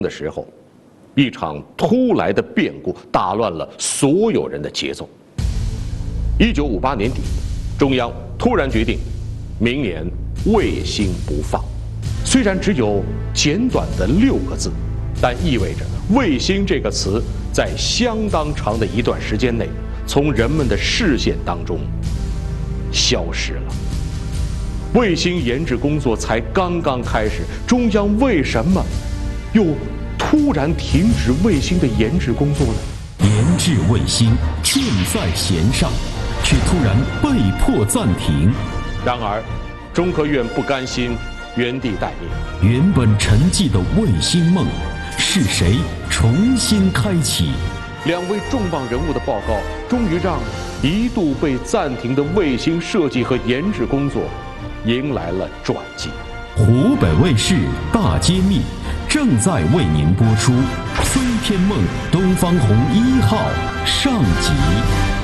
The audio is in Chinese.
的时候，一场突来的变故打乱了所有人的节奏。1958年底，中央突然决定，明年卫星不放。虽然只有简短的6个字，但意味着卫星这个词在相当长的一段时间内，从人们的视线当中消失了。卫星研制工作才刚刚开始，中央为什么又突然停止卫星的研制工作呢？ 研制卫星箭在弦上，却突然被迫暂停。 然而，中科院不甘心原地待命， 原本沉寂的卫星梦，是谁重新开启 ？2位重磅人物的报告，终于让一度被暂停的卫星设计和研制工作迎来了转机。 湖北卫视大揭秘正在为您播出《飞天梦·东方红1号》上集。